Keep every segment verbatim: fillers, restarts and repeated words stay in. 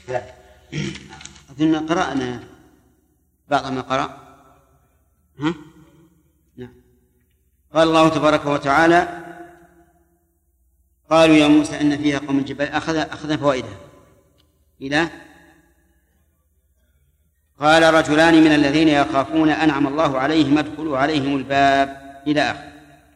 أظن قرأنا بعض ما قرأ. ها؟ نعم. قال الله تبارك وتعالى: قالوا يا موسى إن فيها قوم جبال. أخذ أخذ فوائدها إلى قال: رجلان من الذين يخافون أنعم الله عليهم ادخلوا عليهم الباب إلى آخر.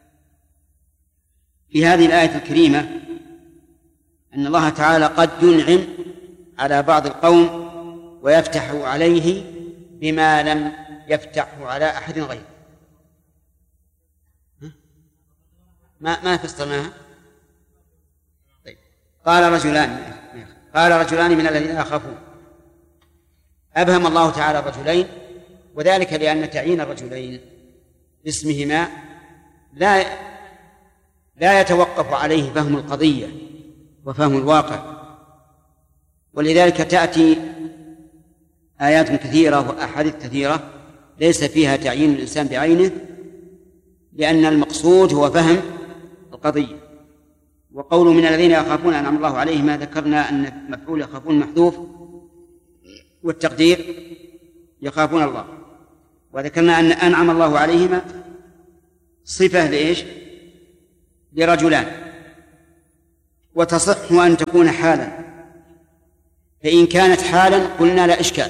في هذه الآية الكريمة أن الله تعالى قد ينعم على بعض القوم ويفتح عليه بما لم يفتحه على أحد غيره. ما ما فسرناها. طيب. قال رجلان قال رجلان من الذين يخافون. أبهم الله تعالى الرجلين، وذلك لأن تعيين الرجلين باسمهما لا لا يتوقف عليه فهم القضية وفهم الواقع، ولذلك تأتي آيات كثيرة وأحاديث كثيرة ليس فيها تعيين الإنسان بعينه، لأن المقصود هو فهم القضية. وقول من الذين يخافون أنعم الله عليهم ما ذكرنا أن مفعول يخافون محذوف، والتقدير يخافون الله، وذكرنا أن أنعم الله عليهما صفة لإيش؟ لرجلان، وتصح أن تكون حالا، فإن كانت حالا قلنا لا إشكال،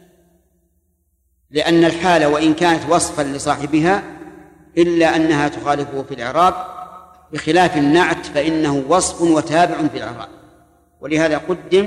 لأن الحالة وإن كانت وصفا لصاحبها إلا أنها تخالفه في الإعراب، بخلاف النعت فإنه وصف وتابع في الإعراب، ولهذا قدم